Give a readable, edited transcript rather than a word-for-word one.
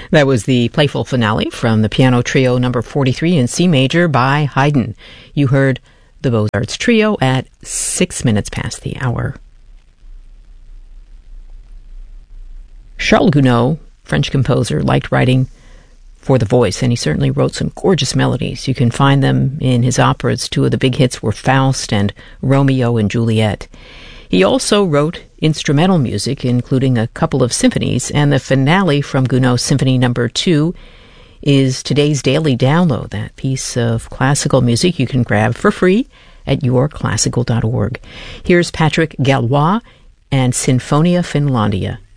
That was the playful finale from the piano trio number 43 in C major by Haydn. You heard the Beaux-Arts Trio at 6 minutes past the hour. Charles Gounod, French composer, liked writing for the voice, and he certainly wrote some gorgeous melodies. You can find them in his operas. Two of the big hits were Faust and Romeo and Juliet. He also wrote instrumental music, including a couple of symphonies, and the finale from Gounod's Symphony No. 2 is today's daily download. That piece of classical music you can grab for free at yourclassical.org. Here's Patrick Gallois and Sinfonia Finlandia.